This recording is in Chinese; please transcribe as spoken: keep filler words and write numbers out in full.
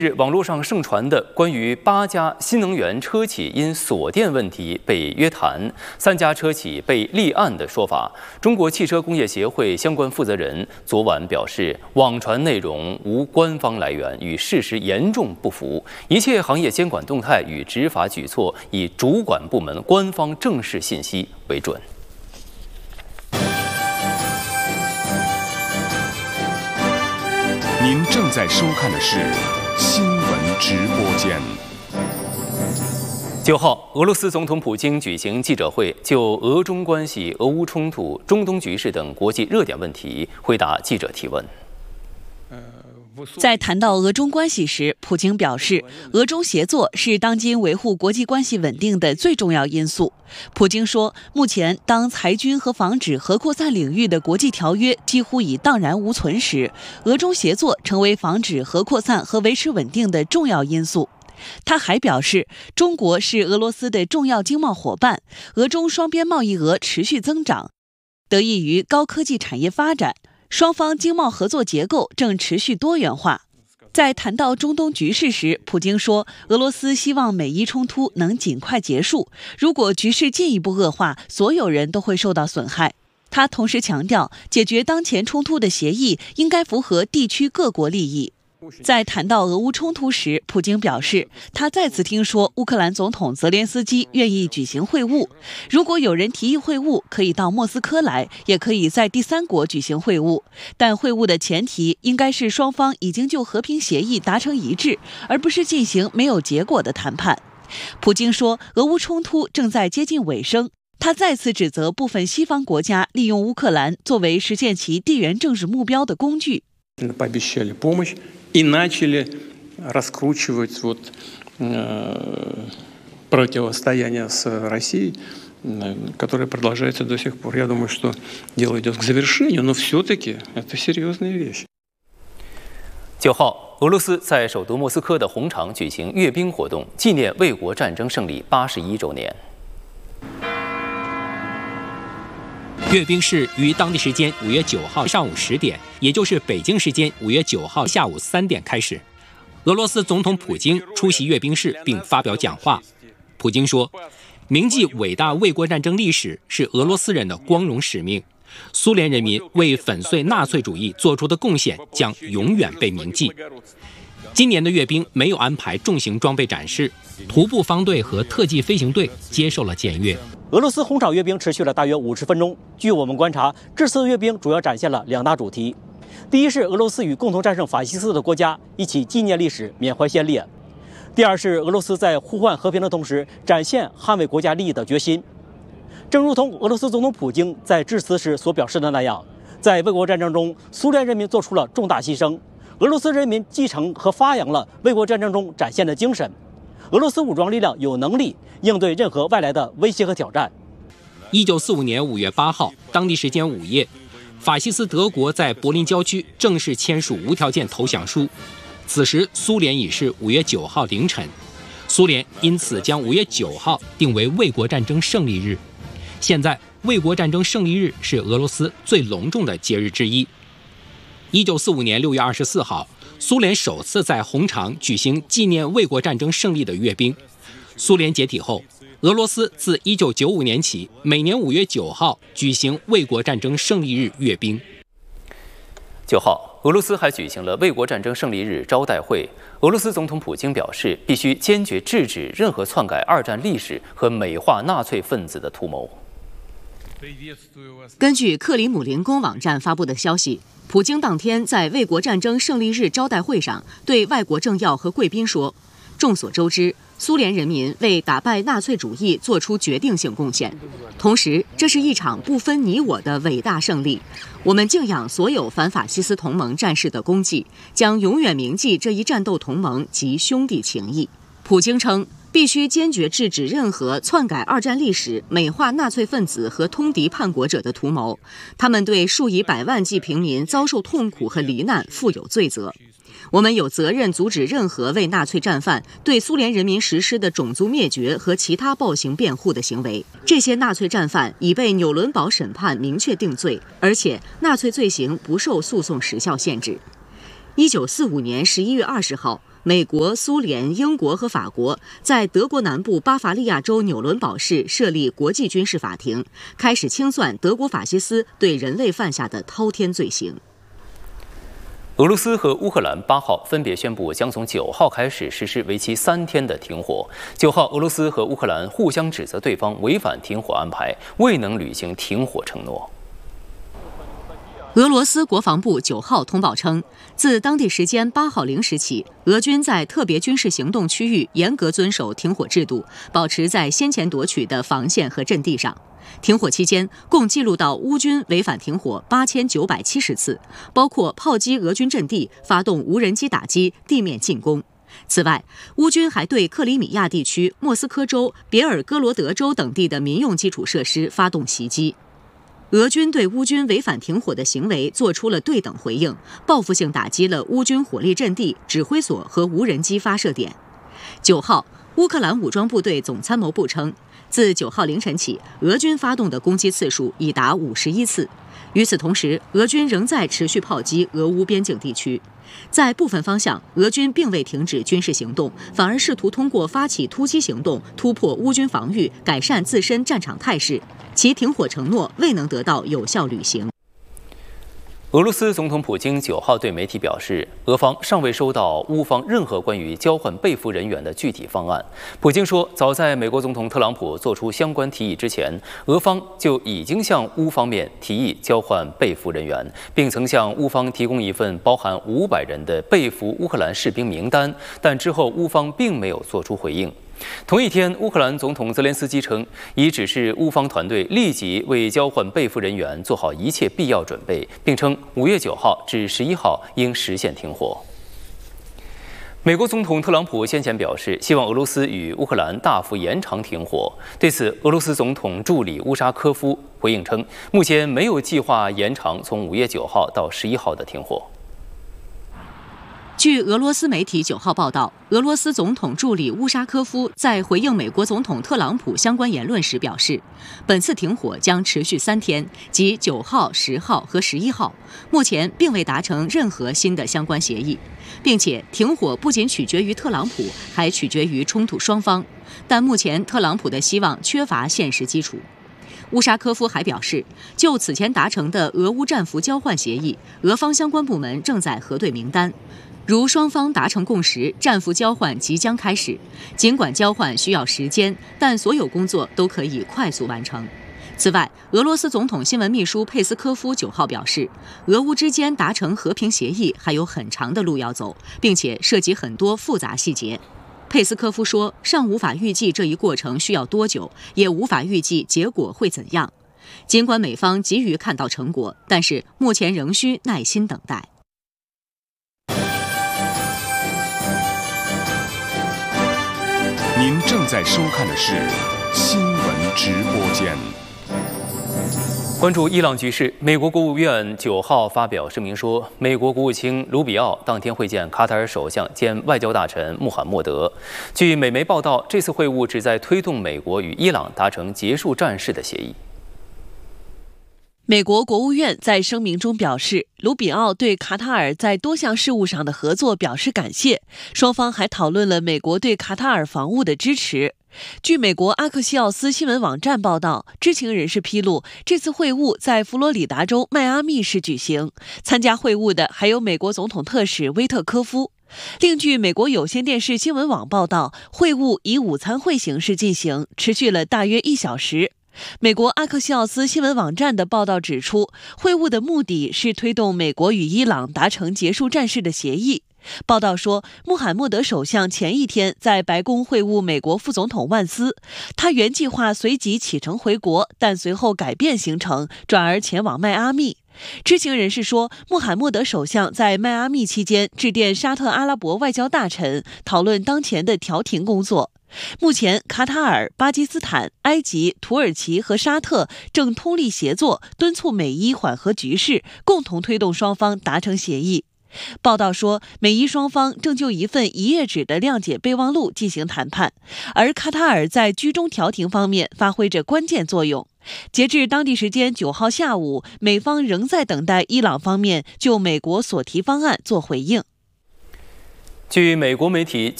日，网络上盛传的关于八家新能源车企因锁电问题被约谈、三家车企被立案的说法，中国汽车工业协会相关负责人昨晚表示，网传内容无官方来源，与事实严重不符，一切行业监管动态与执法举措以主管部门官方正式信息为准。 您正在收看的是新闻直播间。 九号，俄罗斯总统普京举行记者会，就俄中关系、俄乌冲突、中东局势等国际热点问题回答记者提问。 在谈到俄中关系时，普京表示，俄中协作是当今维护国际关系稳定的最重要因素。普京说，目前当裁军和防止核扩散领域的国际条约几乎已荡然无存时，俄中协作成为防止核扩散和维持稳定的重要因素。他还表示，中国是俄罗斯的重要经贸伙伴，俄中双边贸易额持续增长，得益于高科技产业发展。双方经贸合作结构正持续多元化。在谈到中东局势时，普京说，俄罗斯希望美伊冲突能尽快结束，如果局势进一步恶化，所有人都会受到损害。他同时强调，解决当前冲突的协议应该符合地区各国利益。在谈到俄乌冲突时，普京表示，他再次听说乌克兰总统泽连斯基愿意举行会晤。如果有人提议会晤，可以到莫斯科来，也可以在第三国举行会晤，但会晤的前提应该是双方已经就和平协议达成一致，而不是进行没有结果的谈判。普京说，俄乌冲突正在接近尾声。他再次指责部分西方国家利用乌克兰作为实现其地缘政治目标的工具。 И начали раскручивать вот, э, противостояние с Россией, э, которое продолжается до сих пор. Я думаю, что дело идет к завершению, но все-таки это серьезная вещь. 九号，俄罗斯在首都莫斯科的红场举行阅兵活动，纪念卫国战争胜利八十一周年。 阅兵式于当地时间五月九号上午十点，也就是北京时间五月九号下午三点开始。俄罗斯总统普京出席阅兵式并发表讲话。普京说，铭记伟大卫国战争历史是俄罗斯人的光荣使命，苏联人民为粉碎纳粹主义做出的贡献将永远被铭记。今年的阅兵没有安排重型装备展示，徒步方队和特技飞行队接受了检阅。 俄罗斯红场阅兵持续了大约五十分钟。据我们观察，这次阅兵主要展现了两大主题：第一是俄罗斯与共同战胜法西斯的国家一起纪念历史、缅怀先烈；第二是俄罗斯在呼唤和平的同时，展现捍卫国家利益的决心。正如同俄罗斯总统普京在致辞时所表示的那样，在卫国战争中，苏联人民做出了重大牺牲，俄罗斯人民继承和发扬了卫国战争中展现的精神。俄罗斯武装力量有能力应对任何外来的威胁和挑战。 一九四五年五月八号，当地时间午夜，法西斯德国在柏林郊区正式签署无条件投降书。此时，苏联已是五月九号凌晨，苏联因此将五月九号定为卫国战争胜利日。现在，卫国战争胜利日是俄罗斯最隆重的节日之一。一九四五年六月二十四号，苏联首次在红场举行纪念卫国战争胜利的阅兵。苏联解体后，俄罗斯自一九九五年起，每年五月九号举行卫国战争胜利日阅兵。 九号，俄罗斯还举行了卫国战争胜利日招待会。俄罗斯总统普京表示，必须坚决制止任何篡改二战历史和美化纳粹分子的图谋。 根据克里姆林宫网站发布的消息，普京当天在卫国战争胜利日招待会上对外国政要和贵宾说，众所周知，苏联人民为打败纳粹主义做出决定性贡献，同时这是一场不分你我的伟大胜利。我们敬仰所有反法西斯同盟战士的功绩，将永远铭记这一战斗同盟及兄弟情谊。普京称，必须坚决制止任何篡改二战历史、美化纳粹分子和通敌叛国者的图谋，他们对数以百万计平民遭受痛苦和罹难负有罪责。我们有责任阻止任何为纳粹战犯对苏联人民实施的种族灭绝和其他暴行辩护的行为。这些纳粹战犯已被纽伦堡审判明确定罪，而且纳粹罪行不受诉讼时效限制。一九四五年十一月二十号， 美国、苏联、英国和法国在德国南部巴伐利亚州纽伦堡市设立国际军事法庭，开始清算德国法西斯对人类犯下的滔天罪行。 俄罗斯和乌克兰八号分别宣布将从九号开始实施为期三天的停火。九号，俄罗斯和乌克兰互相指责对方违反停火安排，未能履行停火承诺。 俄罗斯国防部九号通报称，自当地时间八号零时起，俄军在特别军事行动区域严格遵守停火制度，保持在先前夺取的防线和阵地上。停火期间，共记录到乌军违反停火八千九百七十次，包括炮击俄军阵地、发动无人机打击、地面进攻。此外，乌军还对克里米亚地区、莫斯科州、别尔哥罗德州等地的民用基础设施发动袭击。俄军对乌军违反停火的行为做出了对等回应，报复性打击了乌军火力阵地、指挥所和无人机发射点。九号，乌克兰武装部队总参谋部称，自九号凌晨起，俄军发动的攻击次数已达五十一次。与此同时，俄军仍在持续炮击俄乌边境地区。在部分方向，俄军并未停止军事行动，反而试图通过发起突击行动突破乌军防御，改善自身战场态势。其停火承诺未能得到有效履行。 俄罗斯总统普京九号对媒体表示，俄方尚未收到乌方任何关于交换被俘人员的具体方案。普京说，早在美国总统特朗普做出相关提议之前，俄方就已经向乌方面提议交换被俘人员，并曾向乌方提供一份包含五百人的被俘乌克兰士兵名单，但之后乌方并没有做出回应。同一天，乌克兰总统泽连斯基称，已指示乌方团队立即为交换被俘人员做好一切必要准备，并称五月九号至十一号应实现停火。美国总统特朗普先前表示，希望俄罗斯与乌克兰大幅延长停火。对此，俄罗斯总统助理乌沙科夫回应称，目前没有计划延长从五月九号到十一号的停火。 据俄罗斯媒体九号报道，俄罗斯总统助理乌沙科夫在回应美国总统特朗普相关言论时表示，本次停火将持续三天，即九号、十号和十一号。目前并未达成任何新的相关协议，并且停火不仅取决于特朗普，还取决于冲突双方。但目前特朗普的希望缺乏现实基础。乌沙科夫还表示，就此前达成的俄乌战俘交换协议，俄方相关部门正在核对名单。如双方达成共识，战俘交换即将开始。尽管交换需要时间，但所有工作都可以快速完成。此外，俄罗斯总统新闻秘书佩斯科夫九号表示，俄乌之间达成和平协议还有很长的路要走，并且涉及很多复杂细节。佩斯科夫说，尚无法预计这一过程需要多久，也无法预计结果会怎样。尽管美方急于看到成果，但是目前仍需耐心等待。 您正在收看的是新闻直播间。 关注伊朗局势，美国国务院九号发表声明说，美国国务卿卢比奥当天会见卡塔尔首相兼外交大臣穆罕默德。据美媒报道，这次会晤旨在推动美国与伊朗达成结束战事的协议。 美国国务院在声明中表示，卢比奥对卡塔尔在多项事务上的合作表示感谢，双方还讨论了美国对卡塔尔防务的支持。据美国阿克西奥斯新闻网站报道，知情人士披露，这次会晤在佛罗里达州迈阿密市举行，参加会晤的还有美国总统特使威特科夫。另据美国有线电视新闻网报道，会晤以午餐会形式进行，持续了大约一小时。美国阿克西奥斯新闻网站的报道指出，会晤的目的是推动美国与伊朗达成结束战事的协议。报道说，穆罕默德首相前一天在白宫会晤美国副总统万斯，他原计划随即启程回国，但随后改变行程，转而前往迈阿密。知情人士说，穆罕默德首相在迈阿密期间致电沙特阿拉伯外交大臣，讨论当前的调停工作。目前，卡塔尔、巴基斯坦、埃及、土耳其和沙特正通力协作，敦促美伊缓和局势，共同推动双方达成协议。报道说，美伊双方正就一份一页纸的谅解备忘录进行谈判，而卡塔尔在居中调停方面发挥着关键作用。截至当地时间九号下午，美方仍在等待伊朗方面就美国所提方案做回应。 据美国媒体